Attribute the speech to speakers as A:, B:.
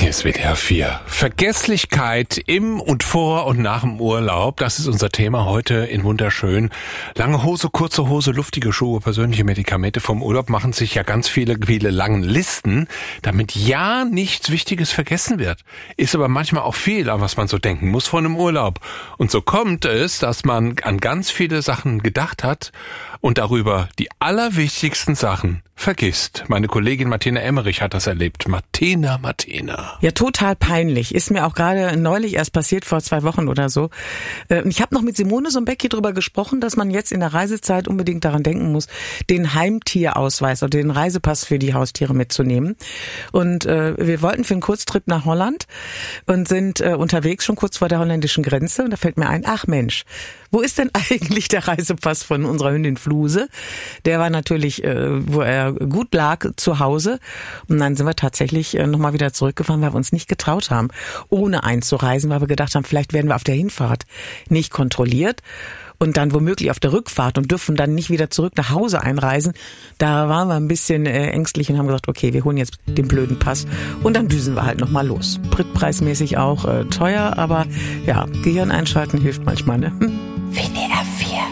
A: Hier ist WDR 4. Vergesslichkeit im und vor und nach dem Urlaub. Das ist unser Thema heute in Wunderschön. Lange Hose, kurze Hose, luftige Schuhe, persönliche Medikamente vom Urlaub machen sich ja ganz viele langen Listen, damit ja nichts Wichtiges vergessen wird. Ist aber manchmal auch viel, an was man so denken muss vor einem Urlaub. Und so kommt es, dass man an ganz viele Sachen gedacht hat und darüber die allerwichtigsten Sachen vergisst. Meine Kollegin Martina Emmerich hat das erlebt. Martina.
B: Ja, total peinlich. Ist mir auch gerade neulich erst passiert, vor 2 Wochen oder so. Ich habe noch mit Simone Sombecki drüber gesprochen, dass man jetzt in der Reisezeit unbedingt daran denken muss, den Heimtierausweis oder den Reisepass für die Haustiere mitzunehmen. Und wir wollten für einen Kurztrip nach Holland und sind unterwegs schon kurz vor der holländischen Grenze. Und da fällt mir ein, ach Mensch, wo ist denn eigentlich der Reisepass von unserer Hündin Fluse? Der war natürlich, wo er gut lag, zu Hause. Und dann sind wir tatsächlich nochmal wieder zurückgefahren, weil wir uns nicht getraut haben, ohne einzureisen, weil wir gedacht haben, vielleicht werden wir auf der Hinfahrt nicht kontrolliert. Und dann womöglich auf der Rückfahrt und dürfen dann nicht wieder zurück nach Hause einreisen. Da waren wir ein bisschen ängstlich und haben gesagt, okay, wir holen jetzt den blöden Pass und dann düsen wir halt nochmal los. Spritpreismäßig auch teuer, aber ja, Gehirn einschalten hilft manchmal, ne? WDR